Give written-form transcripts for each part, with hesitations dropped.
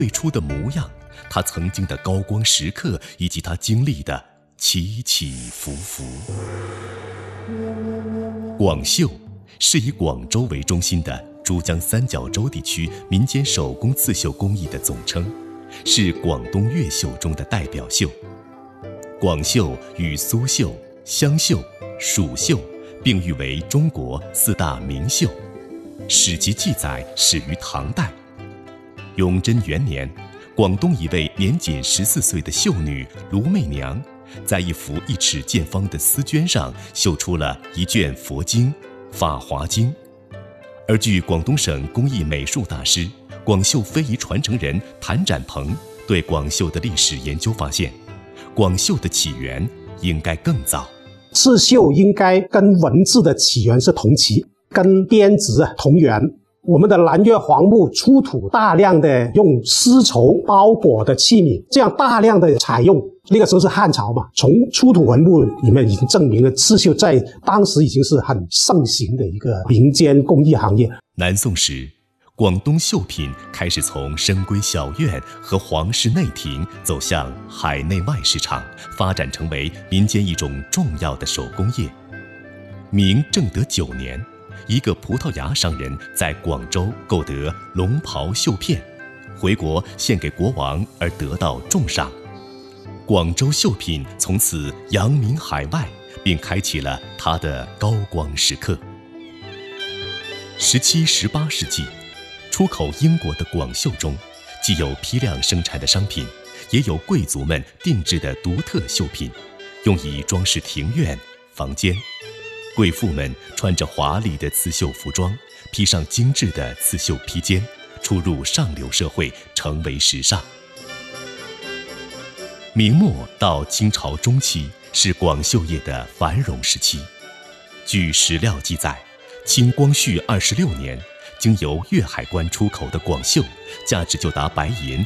最初的模样，他曾经的高光时刻，以及他经历的起起伏伏。广绣是以广州为中心的珠江三角洲地区民间手工刺绣工艺的总称，是广东粤绣中的代表绣。广绣与苏绣、湘绣、蜀绣并誉为中国4大名绣，史籍记载始于唐代。永贞元年，广东一位年仅14岁的绣女卢媚娘，在一幅1尺见方的丝绢上绣出了一卷佛经《法华经》。而据广东省工艺美术大师、广绣非遗传承人谭展鹏对广绣的历史研究发现，广绣的起源应该更早。 刺绣应该跟文字的起源是同期，跟编织同源。我们的南越黄木出土大量的用丝绸包裹的器皿，这样大量的采用，那个时候是汉朝嘛，从出土文物里面已经证明了刺绣在当时已经是很盛行的一个民间工艺行业。 南宋时，广东绣品开始从深闺小院和皇室内廷走向海内外市场，发展成为民间一种重要的手工业。明正德9年，一个葡萄牙商人在广州购得龙袍绣片，回国献给国王而得到重赏。广州绣品从此扬名海外，并开启了它的高光时刻。17、18世纪，出口英国的广绣中，既有批量生产的商品，也有贵族们定制的独特绣品，用以装饰庭院、房间。贵妇们穿着华丽的刺绣服装，披上精致的刺绣披肩，出入上流社会，成为时尚。明末到清朝中期是广绣业的繁荣时期。据史料记载，清光绪26年，经由粤海关出口的广绣，价值就达白银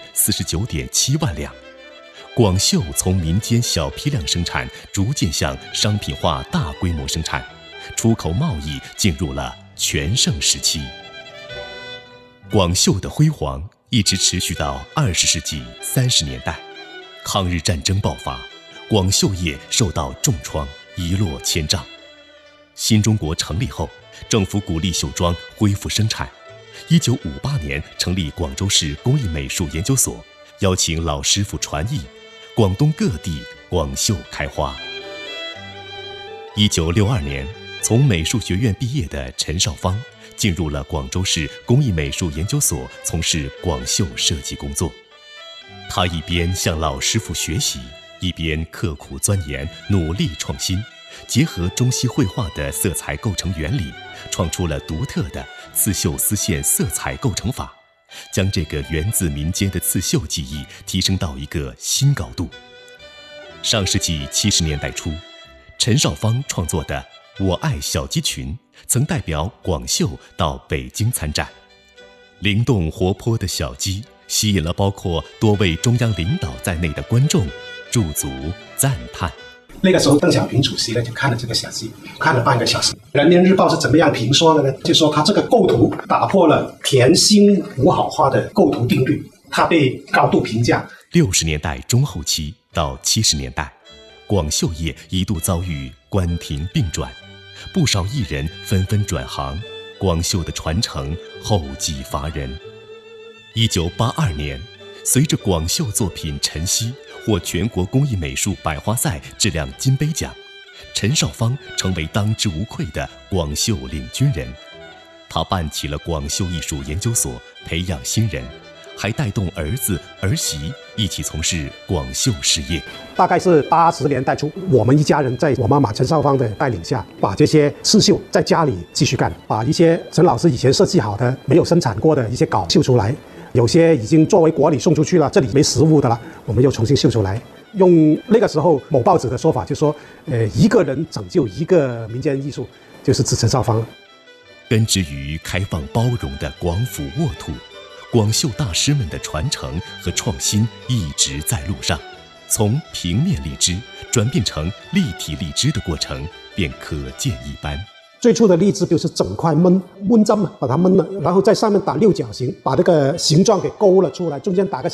49.7万两。广绣从民间小批量生产，逐渐向商品化大规模生产，出口贸易进入了全盛时期。广绣的辉煌一直持续到20世纪30年代。抗日战争爆发，广绣业受到重创，一落千丈。新中国成立后，政府鼓励绣庄恢复生产。1958年成立广州市工艺美术研究所，邀请老师傅传艺，广东各地广绣开花。1962年，从美术学院毕业的陈少芳进入了广州市工艺美术研究所，从事广绣设计工作。他一边向老师傅学习，一边刻苦钻研，努力创新，结合中西绘画的色彩构成原理，创出了独特的刺绣丝线色彩构成法，将这个源自民间的刺绣技艺提升到一个新高度。上世纪70年代初，陈少芳创作的《我爱小鸡群》曾代表广绣到北京参展。灵动活泼的小鸡吸引了包括多位中央领导在内的观众驻足赞叹。 那个时候邓小平主席呢就看了这个小鸡，看了半个小时。人民日报是怎么样评说的呢？就说他这个构图打破了甜心五好花的构图定律，他被高度评价。 60年代中后期到70年代，广绣业一度遭遇关停并转，不少艺人纷纷转行，广绣的传承后继乏人。1982年，随着广绣作品晨曦获全国工艺美术百花赛质量金杯奖，陈少芳成为当之无愧的广绣领军人。他办起了广绣艺术研究所，培养新人，还带动儿子儿媳一起从事广绣事业。 大概是80年代初，我们一家人在我妈妈陈少芳的带领下，把这些刺绣在家里继续干，把一些陈老师以前设计好的没有生产过的一些稿绣出来，有些已经作为国礼送出去了，这里没实物的了，我们又重新绣出来。用那个时候某报纸的说法，就说一个人拯救一个民间艺术，就是指陈少芳。 根植于开放包容的广府沃土，广绣大师们的传承和创新一直在路上。从平面荔枝转变成立体荔枝的过程便可见一斑。 最初的荔枝就是整块焖针嘛，把它焖了，然后在上面打六角形，把这个形状给勾了出来，中间打个